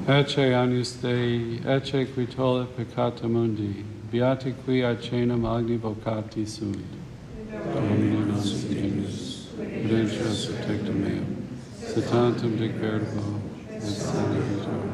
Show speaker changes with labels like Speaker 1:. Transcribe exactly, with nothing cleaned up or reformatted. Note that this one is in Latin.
Speaker 1: Ecce agnus Dei, ecce qui tollit peccata mundi, beati qui acenam magni vocati sunt. Domine nos Deus, prudentias protectum meum, se tantum dic verbo, et sane vitor.